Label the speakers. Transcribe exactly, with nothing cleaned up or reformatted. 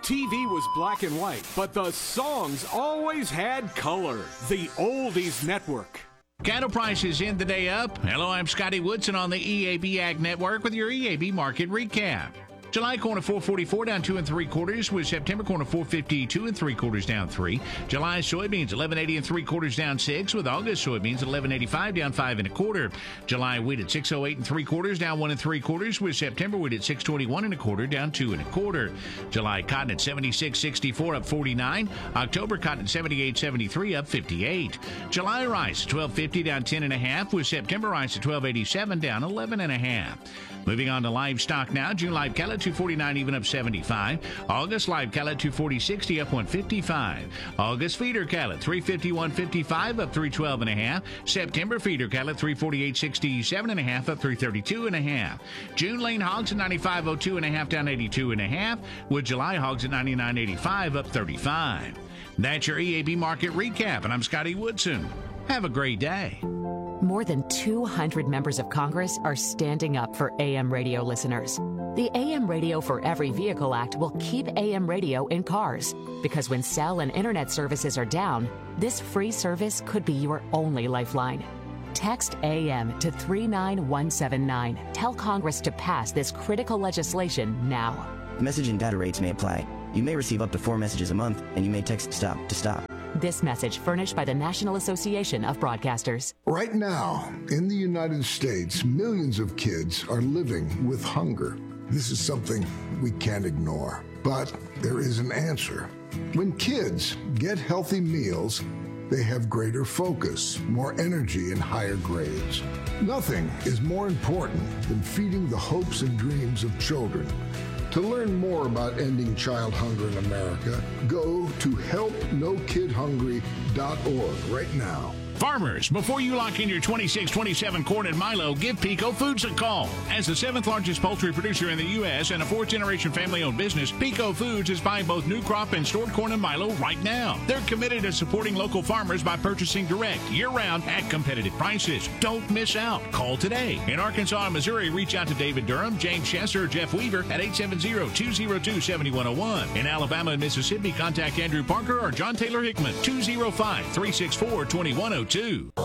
Speaker 1: T V was black and white, but the songs always had color. The Oldies Network.
Speaker 2: Cattle prices end the day up. Hello, I'm Scotty Woodson on the E A B Ag Network with your E A B market recap. July corn at four forty-four down two and three quarters, with September corn at four fifty-two and three quarters down three. July soybeans eleven eighty and three quarters down six, with August soybeans eleven eighty-five down five and a quarter. July wheat at six oh eight and three quarters down one and three quarters, with September wheat at six twenty-one and a quarter down two and a quarter. July cotton at seventy-six sixty-four up forty-nine. October cotton at seventy-eight seventy-three up fifty-eight. July rice at twelve fifty down ten and a half, with September rice at twelve eighty-seven down eleven and a half. Moving on to livestock now. June live cattle at two forty-nine even up seventy-five. August live cattle at two forty sixty up one fifty-five. August feeder cattle at three fifty-one fifty-five up three twelve and a half. September feeder cattle at three forty-eight sixty-seven and a half up three thirty-two and a half. June lane hogs at ninety-five oh two and a half down eighty-two and a half, with July hogs at ninety-nine eighty-five up thirty-five. That's your E A B market recap, and I'm Scotty Woodson. Have a great day.
Speaker 3: More than two hundred members of Congress are standing up for A M radio listeners. The A M Radio for Every Vehicle Act will keep A M radio in cars, because when cell and internet services are down, this free service could be your only lifeline. Text A M to three nine one seven nine. Tell Congress to pass this critical legislation now.
Speaker 4: Message and data rates may apply. You may receive up to four messages a month, and you may text STOP to stop.
Speaker 3: This message furnished by the National Association of Broadcasters.
Speaker 5: Right now, in the United States, millions of kids are living with hunger. This is something we can't ignore, but there is an answer. When kids get healthy meals, they have greater focus, more energy, and higher grades. Nothing is more important than feeding the hopes and dreams of children. To learn more about ending child hunger in America, go to help no kid hungry dot org right now.
Speaker 2: Farmers, before you lock in your twenty-six twenty-seven corn and Milo, give Pico Foods a call. As the seventh largest poultry producer in the U S and a fourth-generation family-owned business, Pico Foods is buying both new crop and stored corn and Milo right now. They're committed to supporting local farmers by purchasing direct, year-round, at competitive prices. Don't miss out. Call today. In Arkansas and Missouri, reach out to David Durham, James Chester, or Jeff Weaver at eight seven zero, two zero two, seven one zero one. In Alabama and Mississippi, contact Andrew Parker or John Taylor Hickman, two zero five, three six four, two one zero two.